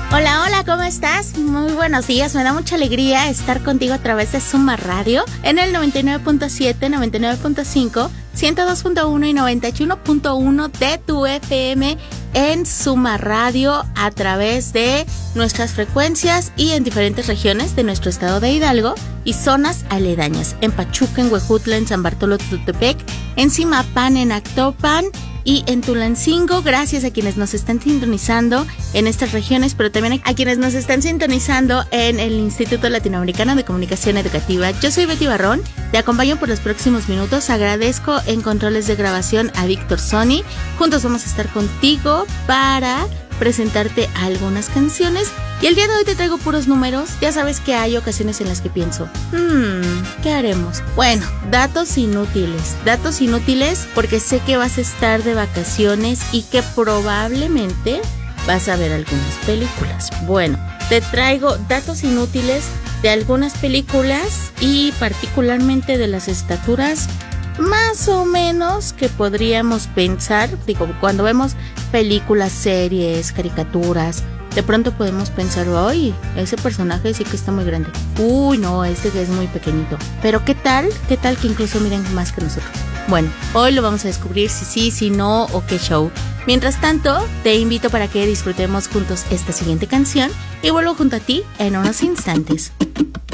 Hola, hola, ¿cómo estás? Muy buenos días, me da mucha alegría estar contigo a través de Suma Radio en el 99.7, 99.5, 102.1 y 91.1 de tu FM en Suma Radio a través de nuestras frecuencias y en diferentes regiones de nuestro estado de Hidalgo y zonas aledañas, en Pachuca, en Huejutla, en San Bartolo Tutepec, en Zimapán, en Actopan y en Tulancingo. Gracias a quienes nos están sintonizando en estas regiones, pero también a quienes nos están sintonizando en el Instituto Latinoamericano de Comunicación Educativa. Yo soy Betty Barrón, te acompaño por los próximos minutos. Agradezco en controles de grabación a Víctor Sony. Juntos vamos a estar contigo para presentarte algunas canciones. Y el día de hoy te traigo puros números. Ya sabes que hay ocasiones en las que pienso, ¿qué haremos? Bueno, datos inútiles porque sé que vas a estar de vacaciones y que probablemente vas a ver algunas películas. Bueno, te traigo datos inútiles de algunas películas y particularmente de las estaturas más o menos que podríamos pensar. Digo, cuando vemos películas, series, caricaturas, de pronto podemos pensar, ¡ay! Ese personaje sí que está muy grande. ¡Uy, no! Este que es muy pequeñito. Pero ¿qué tal que incluso miren más que nosotros? Bueno, hoy lo vamos a descubrir si sí, si no o qué show. Mientras tanto, te invito para que disfrutemos juntos esta siguiente canción y vuelvo junto a ti en unos instantes.